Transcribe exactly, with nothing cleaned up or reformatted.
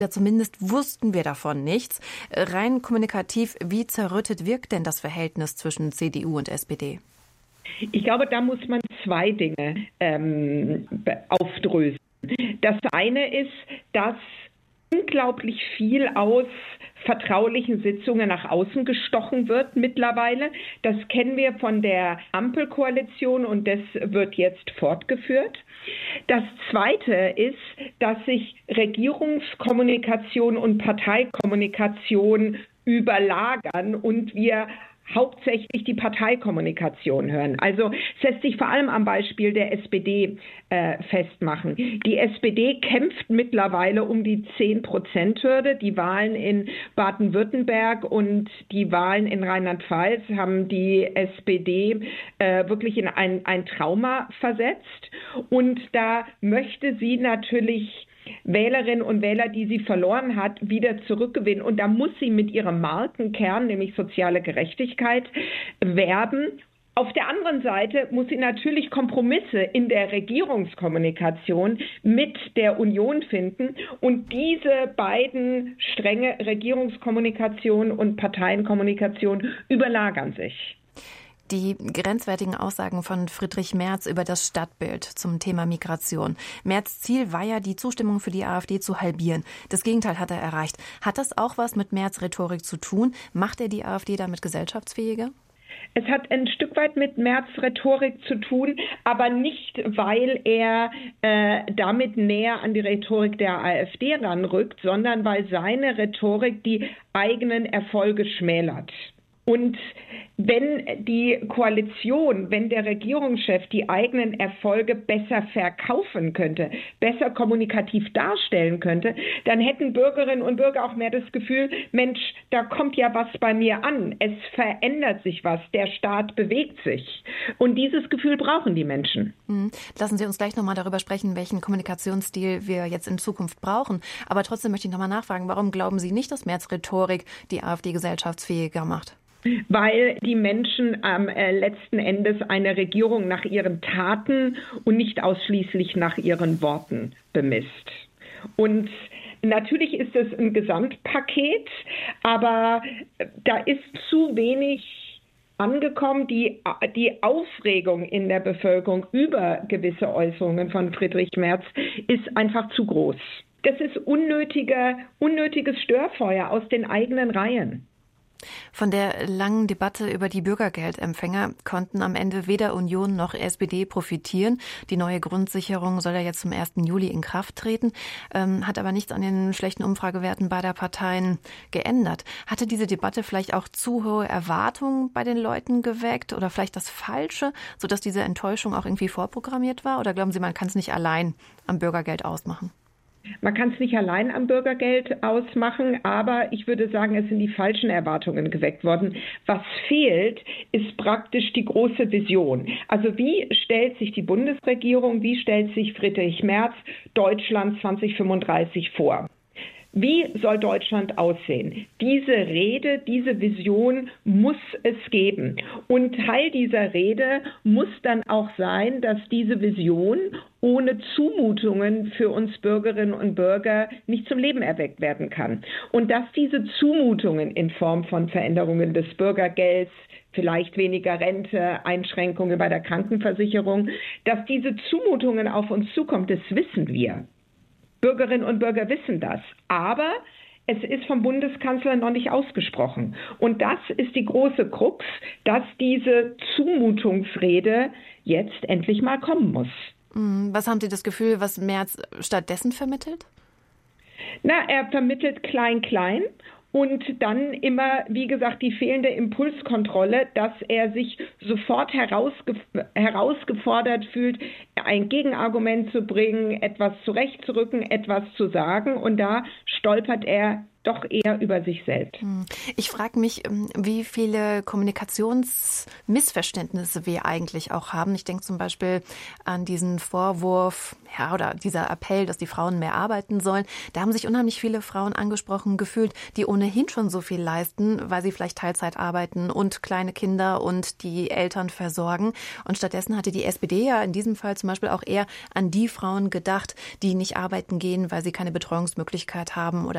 Ja, zumindest wussten wir davon nichts. Rein kommunikativ, wie zerrüttet wirkt denn das Verhältnis zwischen C D U und S P D? Ich glaube, da muss man zwei Dinge ähm, aufdröseln. Das eine ist, dass unglaublich viel aus vertraulichen Sitzungen nach außen gestochen wird mittlerweile. Das kennen wir von der Ampelkoalition und das wird jetzt fortgeführt. Das Zweite ist, dass sich Regierungskommunikation und Parteikommunikation überlagern und wir hauptsächlich die Parteikommunikation hören. Also es lässt sich vor allem am Beispiel der S P D äh, festmachen. Die S P D kämpft mittlerweile um die zehn-Prozent-Hürde. Die Wahlen in Baden-Württemberg und die Wahlen in Rheinland-Pfalz haben die S P D äh, wirklich in ein, ein Trauma versetzt. Und da möchte sie natürlich Wählerinnen und Wähler, die sie verloren hat, wieder zurückgewinnen. Und da muss sie mit ihrem Markenkern, nämlich soziale Gerechtigkeit, werben. Auf der anderen Seite muss sie natürlich Kompromisse in der Regierungskommunikation mit der Union finden. Und diese beiden Stränge, Regierungskommunikation und Parteienkommunikation, überlagern sich. Die grenzwertigen Aussagen von Friedrich Merz über das Stadtbild zum Thema Migration. Merz' Ziel war ja, die Zustimmung für die AfD zu halbieren. Das Gegenteil hat er erreicht. Hat das auch was mit Merz' Rhetorik zu tun? Macht er die AfD damit gesellschaftsfähiger? Es hat ein Stück weit mit Merz' Rhetorik zu tun, aber nicht, weil er äh, damit näher an die Rhetorik der AfD ranrückt, sondern weil seine Rhetorik die eigenen Erfolge schmälert. Und wenn die Koalition, wenn der Regierungschef die eigenen Erfolge besser verkaufen könnte, besser kommunikativ darstellen könnte, dann hätten Bürgerinnen und Bürger auch mehr das Gefühl, Mensch, da kommt ja was bei mir an, es verändert sich was, der Staat bewegt sich. Und dieses Gefühl brauchen die Menschen. Lassen Sie uns gleich nochmal darüber sprechen, welchen Kommunikationsstil wir jetzt in Zukunft brauchen. Aber trotzdem möchte ich nochmal nachfragen, warum glauben Sie nicht, dass Merz' Rhetorik die AfD gesellschaftsfähiger macht? Weil die Menschen am äh, letzten Endes eine Regierung nach ihren Taten und nicht ausschließlich nach ihren Worten bemisst. Und natürlich ist es ein Gesamtpaket, aber da ist zu wenig angekommen. Die, die Aufregung in der Bevölkerung über gewisse Äußerungen von Friedrich Merz ist einfach zu groß. Das ist unnötiger, unnötiges Störfeuer aus den eigenen Reihen. Von der langen Debatte über die Bürgergeldempfänger konnten am Ende weder Union noch S P D profitieren. Die neue Grundsicherung soll ja jetzt zum ersten Juli in Kraft treten, ähm, hat aber nichts an den schlechten Umfragewerten beider Parteien geändert. Hatte diese Debatte vielleicht auch zu hohe Erwartungen bei den Leuten geweckt oder vielleicht das Falsche, sodass diese Enttäuschung auch irgendwie vorprogrammiert war? Oder glauben Sie, man kann es nicht allein am Bürgergeld ausmachen? Man kann es nicht allein am Bürgergeld ausmachen, aber ich würde sagen, es sind die falschen Erwartungen geweckt worden. Was fehlt, ist praktisch die große Vision. Also wie stellt sich die Bundesregierung, wie stellt sich Friedrich Merz Deutschland zwanzig fünfunddreißig vor? Wie soll Deutschland aussehen? Diese Rede, diese Vision muss es geben. Und Teil dieser Rede muss dann auch sein, dass diese Vision ohne Zumutungen für uns Bürgerinnen und Bürger nicht zum Leben erweckt werden kann. Und dass diese Zumutungen in Form von Veränderungen des Bürgergelds, vielleicht weniger Rente, Einschränkungen bei der Krankenversicherung, dass diese Zumutungen auf uns zukommen, das wissen wir. Bürgerinnen und Bürger wissen das, aber es ist vom Bundeskanzler noch nicht ausgesprochen. Und das ist die große Krux, dass diese Zumutungsrede jetzt endlich mal kommen muss. Was haben Sie das Gefühl, was Merz stattdessen vermittelt? Na, er vermittelt klein-klein. Und dann immer, wie gesagt, die fehlende Impulskontrolle, dass er sich sofort herausge- herausgefordert fühlt, ein Gegenargument zu bringen, etwas zurechtzurücken, etwas zu sagen. Und da stolpert er doch eher über sich selbst. Ich frage mich, wie viele Kommunikationsmissverständnisse wir eigentlich auch haben. Ich denke zum Beispiel an diesen Vorwurf, ja, oder dieser Appell, dass die Frauen mehr arbeiten sollen. Da haben sich unheimlich viele Frauen angesprochen gefühlt, die ohnehin schon so viel leisten, weil sie vielleicht Teilzeit arbeiten und kleine Kinder und die Eltern versorgen. Und stattdessen hatte die S P D ja in diesem Fall zum Beispiel auch eher an die Frauen gedacht, die nicht arbeiten gehen, weil sie keine Betreuungsmöglichkeit haben